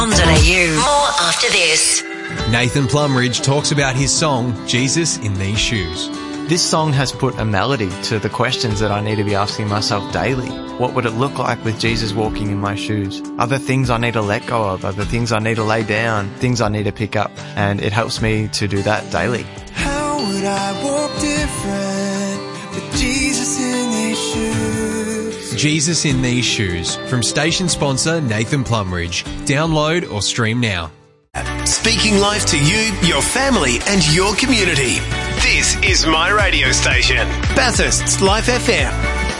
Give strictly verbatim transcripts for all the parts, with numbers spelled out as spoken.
More after this. Nathan Plumridge talks about his song, Jesus in These Shoes. This song has put a melody to the questions that I need to be asking myself daily. What would it look like with Jesus walking in my shoes? Are there things I need to let go of? Are there things I need to lay down? Things I need to pick up? And it helps me to do that daily. How would I walk different with Jesus in these shoes? Jesus in These Shoes, from station sponsor Nathan Plumridge. Download or stream now. Speaking life to you, your family and your community. This is my radio station, Bathurst's Life F M.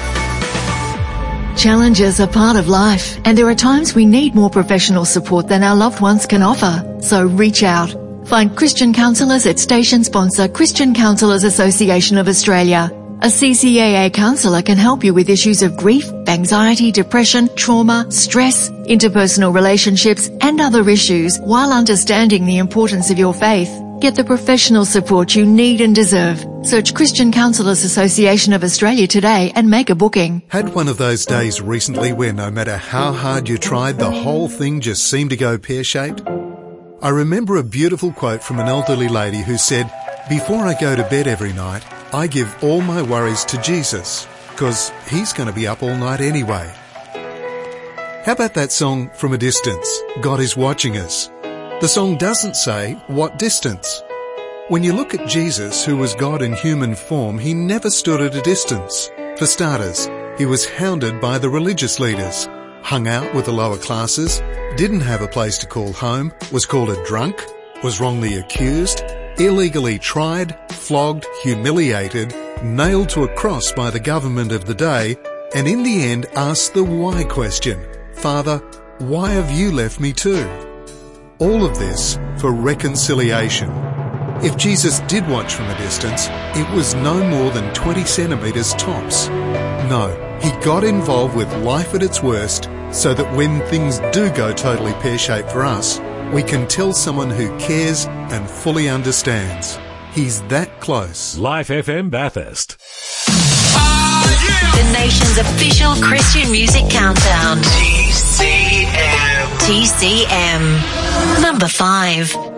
Challenges are part of life, and there are times we need more professional support than our loved ones can offer. So reach out. Find Christian counsellors at station sponsor Christian Counsellors Association of Australia. A C C A A counsellor can help you with issues of grief, anxiety, depression, trauma, stress, interpersonal relationships, and other issues while understanding the importance of your faith. Get the professional support you need and deserve. Search Christian Counsellors Association of Australia today and make a booking. Had one of those days recently where no matter how hard you tried, the whole thing just seemed to go pear-shaped? I remember a beautiful quote from an elderly lady who said, "Before I go to bed every night, I give all my worries to Jesus, because he's going to be up all night anyway." How about that song, From a Distance, God is Watching Us? The song doesn't say what distance. When you look at Jesus, who was God in human form, he never stood at a distance. For starters, he was hounded by the religious leaders, hung out with the lower classes, didn't have a place to call home, was called a drunk, was wrongly accused, illegally tried, flogged, humiliated, nailed to a cross by the government of the day, and in the end asked the why question. Father, why have you left me too? All of this for reconciliation. If Jesus did watch from a distance, it was no more than twenty centimetres tops. No, he got involved with life at its worst so that when things do go totally pear-shaped for us, we can tell someone who cares and fully understands. He's that close. Life F M Bathurst. The nation's official Christian music countdown. T C M. T C M. Number five.